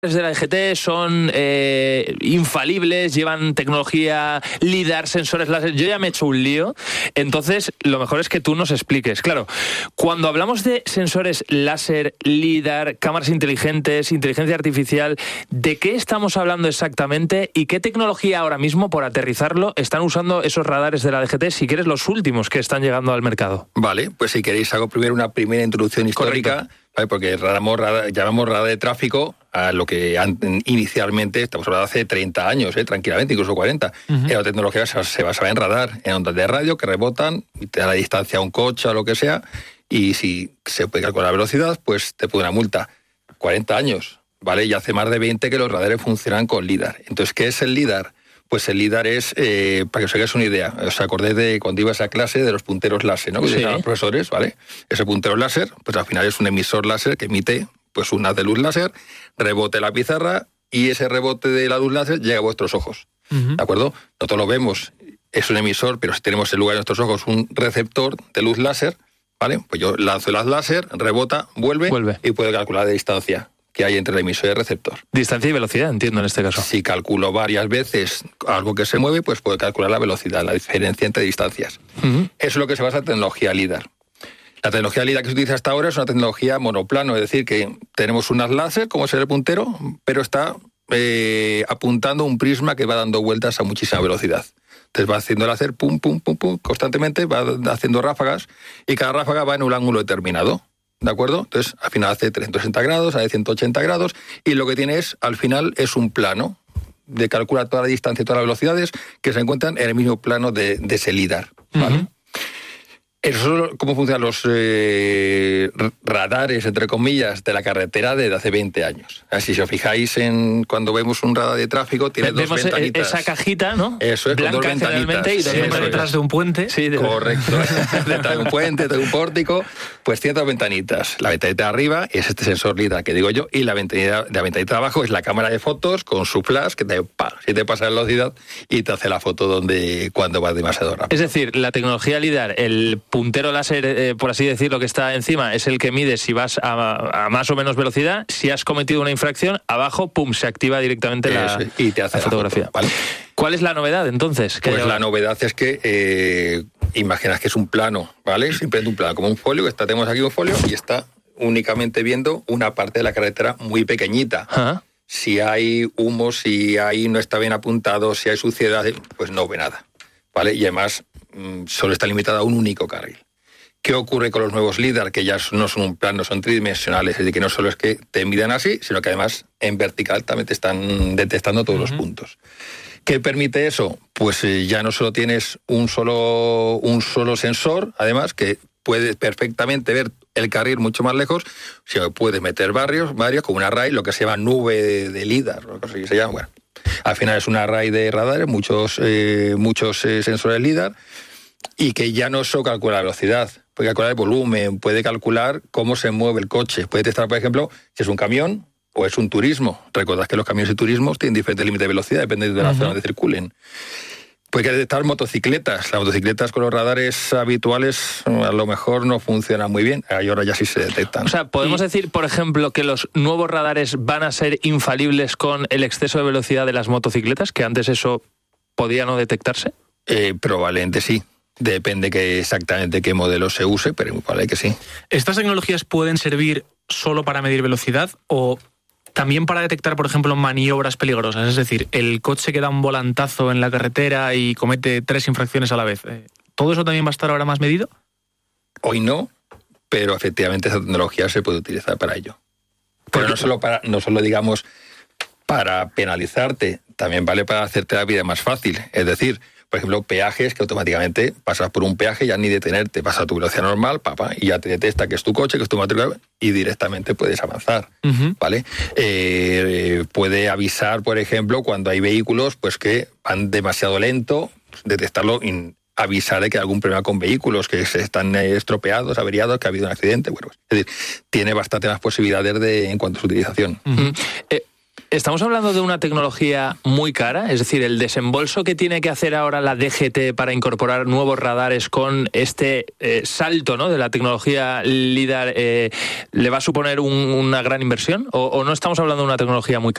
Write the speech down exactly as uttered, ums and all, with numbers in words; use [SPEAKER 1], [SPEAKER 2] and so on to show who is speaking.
[SPEAKER 1] de la D G T son eh, infalibles, llevan tecnología LIDAR, sensores láser. Yo ya me he hecho un lío, entonces lo mejor es que tú nos expliques. Claro, cuando hablamos de sensores láser, LIDAR, cámaras inteligentes, inteligencia artificial, ¿de qué estamos hablando exactamente y qué tecnología ahora mismo, por aterrizarlo, están usando esos radares de la D G T, si quieres los últimos que están llegando al mercado?
[SPEAKER 2] Vale, pues si queréis hago primero una primera introducción histórica. Correcto. ¿Vale? Porque llamamos radar, llamamos radar de tráfico a lo que inicialmente, estamos hablando de hace treinta años, ¿eh? tranquilamente, incluso cuarenta, uh-huh. Era tecnología que se basaba en radar, en ondas de radio que rebotan y te da la distancia a un coche o lo que sea, y si se puede calcular la velocidad, pues te pone una multa. cuarenta años, ¿vale? Y hace más de veinte que los radares funcionan con LIDAR. Entonces, ¿qué es el LIDAR? Pues el LIDAR es, eh, para que os hagáis una idea, os acordéis de cuando iba a esa clase de los punteros láser, ¿no? Que sí. Los profesores, ¿vale? Ese puntero láser, pues al final es un emisor láser que emite pues un haz de luz láser, rebote la pizarra y ese rebote de la luz láser llega a vuestros ojos, uh-huh. ¿De acuerdo? Nosotros lo vemos, es un emisor, pero si tenemos en lugar de nuestros ojos un receptor de luz láser, ¿vale? Pues yo lanzo el haz láser, rebota, vuelve, vuelve. Y puedo calcular la distancia que hay entre el emisor y el receptor.
[SPEAKER 1] Distancia y velocidad, entiendo, en este caso.
[SPEAKER 2] Si calculo varias veces algo que se mueve, pues puedo calcular la velocidad, la diferencia entre distancias. Uh-huh. Eso es lo que se basa en tecnología LIDAR. La tecnología LIDAR que se utiliza hasta ahora es una tecnología monoplano, es decir, que tenemos un haz láser, como es el puntero, pero está eh, apuntando un prisma que va dando vueltas a muchísima velocidad. Entonces va haciendo el láser, pum, pum, pum, pum, constantemente, va haciendo ráfagas, y cada ráfaga va en un ángulo determinado. ¿De acuerdo? Entonces, al final hace trescientos sesenta grados, hace ciento ochenta grados, y lo que tiene es, al final, es un plano de calcular toda la distancia y todas las velocidades que se encuentran en el mismo plano de, de ese LIDAR, ¿vale? Uh-huh. Eso es cómo funcionan los eh, radares, entre comillas, de la carretera desde hace veinte años. Así, si os fijáis en cuando vemos un radar de tráfico, tiene Ve- dos ventanitas.
[SPEAKER 1] Esa cajita, ¿no?
[SPEAKER 2] Eso es,
[SPEAKER 1] blanca,
[SPEAKER 2] con dos ventanitas.
[SPEAKER 1] Y dos
[SPEAKER 2] sí,
[SPEAKER 1] detrás de un puente.
[SPEAKER 2] Sí, de... Correcto. Detrás de un puente, de un pórtico, pues tiene dos ventanitas. La ventanita de arriba es este sensor LIDAR que digo yo, y la ventanita, la ventanita de abajo es la cámara de fotos con su flash que te, pa, si te pasa la velocidad y te hace la foto donde cuando vas demasiado rápido.
[SPEAKER 1] Es decir, la tecnología LIDAR, el puntero láser, eh, por así decirlo, que está encima, es el que mide si vas a, a más o menos velocidad. Si has cometido una infracción, abajo, pum, se activa directamente la,
[SPEAKER 2] y te hace
[SPEAKER 1] la fotografía.
[SPEAKER 2] Foto, ¿vale?
[SPEAKER 1] ¿Cuál es la novedad, entonces?
[SPEAKER 2] Pues
[SPEAKER 1] lleva?
[SPEAKER 2] La novedad es que, eh, imaginas que es un plano, ¿vale? Simplemente un plano, como un folio, que está, tenemos aquí un folio y está únicamente viendo una parte de la carretera muy pequeñita. ¿Ah? Si hay humo, si ahí no está bien apuntado, si hay suciedad, pues no ve nada, ¿vale? Y además mmm, solo está limitada a un único carril. ¿Qué ocurre con los nuevos LIDAR? Que ya no son un plano, son tridimensionales, es decir, que no solo es que te midan así, sino que además en vertical también te están detectando todos uh-huh. los puntos. ¿Qué permite eso? Pues eh, ya no solo tienes un solo, un solo sensor, además, que puedes perfectamente ver el carril mucho más lejos, sino que puedes meter varios, varios como un array, lo que se llama nube de, de LIDAR, lo que se llama, bueno. Al final es un array de radares, muchos, eh, muchos eh, sensores LIDAR, y que ya no solo calcula la velocidad, puede calcular el volumen, puede calcular cómo se mueve el coche, puede detectar, por ejemplo, si es un camión o es un turismo. Recordad que los camiones y turismos tienen diferentes límites de velocidad, dependiendo de la uh-huh. zona donde circulen. Puede detectar motocicletas. Las motocicletas con los radares habituales a lo mejor no funcionan muy bien, ahora ya sí se detectan.
[SPEAKER 1] O sea, ¿podemos y... decir, por ejemplo, que los nuevos radares van a ser infalibles con el exceso de velocidad de las motocicletas, que antes eso podía no detectarse?
[SPEAKER 2] Eh, probablemente sí. Depende que exactamente qué modelo se use, pero vale que sí.
[SPEAKER 3] ¿Estas tecnologías pueden servir solo para medir velocidad o también para detectar, por ejemplo, maniobras peligrosas? Es decir, el coche que da un volantazo en la carretera y comete tres infracciones a la vez. ¿Todo eso también va a estar ahora más medido?
[SPEAKER 2] Hoy no, pero efectivamente esa tecnología se puede utilizar para ello. Pero no solo, para, no solo digamos, para penalizarte, también vale para hacerte la vida más fácil. Es decir, por ejemplo, peajes que automáticamente pasas por un peaje ya ni detenerte, vas a tu velocidad normal, papá, y ya te detecta que es tu coche, que es tu matrícula, y directamente puedes avanzar, uh-huh. ¿vale? Eh, puede avisar, por ejemplo, cuando hay vehículos pues que van demasiado lento, detectarlo y avisar de que hay algún problema con vehículos, que se están estropeados, averiados, que ha habido un accidente. Bueno, es decir, tiene bastante más posibilidades de, en cuanto a su utilización.
[SPEAKER 1] Uh-huh. Eh, ¿Estamos hablando de una tecnología muy cara? Es decir, el desembolso que tiene que hacer ahora la D G T para incorporar nuevos radares con este eh, salto, ¿no?, de la tecnología LIDAR, eh, ¿le va a suponer un, una gran inversión? ¿O, ¿O no estamos hablando de una tecnología muy cara?